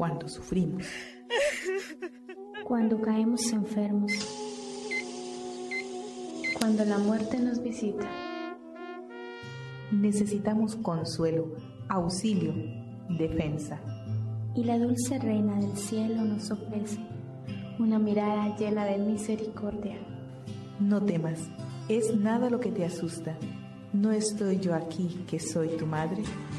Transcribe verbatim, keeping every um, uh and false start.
cuando sufrimos, cuando caemos enfermos, cuando la muerte nos visita. Necesitamos consuelo, auxilio, defensa. Y la dulce reina del cielo nos ofrece una mirada llena de misericordia. No temas, es nada lo que te asusta. ¿No estoy yo aquí, que soy tu madre?